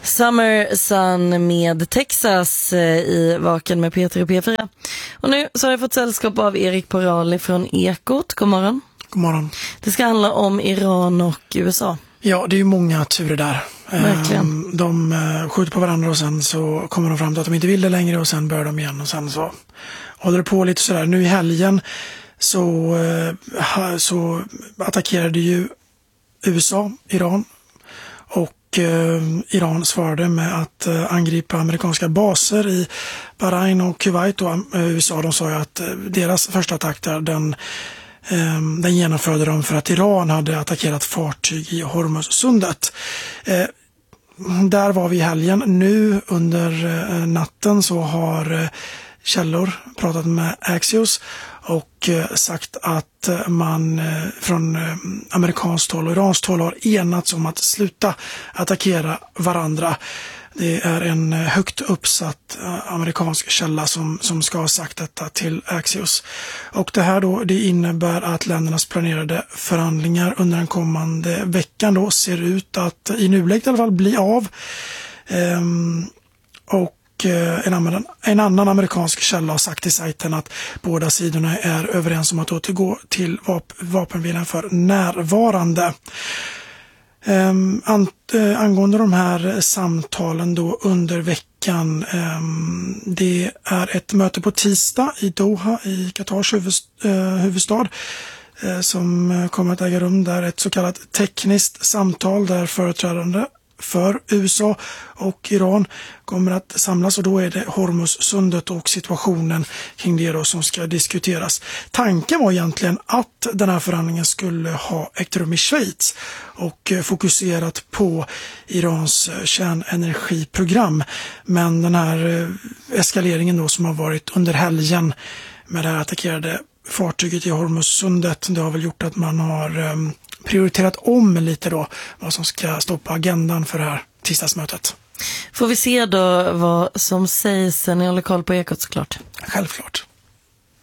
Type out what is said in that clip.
Summer Sun med Texas i Vaken med Peter och P4. Och nu så har jag fått sällskap av Erik Porali från Ekot. God morgon. God morgon. Det ska handla om Iran och USA. Ja, det är ju många turer där. Verkligen. De skjuter på varandra och sen så kommer de fram till att de inte vill det längre och sen börjar de igen och sen så håller det på lite sådär. Nu i helgen så attackerade ju USA Iran och Iran svarade med att angripa amerikanska baser i Bahrain och Kuwait, och USA de sa ju att deras första attack där, den genomförde de för att Iran hade attackerat fartyg i Hormuzsundet. Där var vi i helgen. Nu under natten så har källor pratat med Axios och sagt att man från amerikanskt håll och iranskt håll har enats om att sluta attackera varandra. Det är en högt uppsatt amerikansk källa som ska ha sagt detta till Axios. Och det här då, det innebär att ländernas planerade förhandlingar under den kommande veckan då ser ut att i nuläget i alla fall bli av. En annan amerikansk källa har sagt till sajten att båda sidorna är överens om att återgå till vapenvilan för närvarande. Angående de här samtalen då under veckan, det är ett möte på tisdag i Doha i Qatars huvudstad som kommer att äga rum där, ett så kallat tekniskt samtal där företrädande för USA och Iran kommer att samlas, och då är det Hormuzsundet och situationen kring det då som ska diskuteras. Tanken var egentligen att den här förhandlingen skulle ha ägt rum i Schweiz och fokuserat på Irans kärnenergiprogram, men den här eskaleringen då som har varit under helgen med det här attackerade fartyget i Hormuzsundet, det har väl gjort att man har prioriterat om lite då vad som ska stå på agendan för det här tisdagsmötet. Får vi se då vad som sägs när jag håller koll på Ekot såklart? Självklart.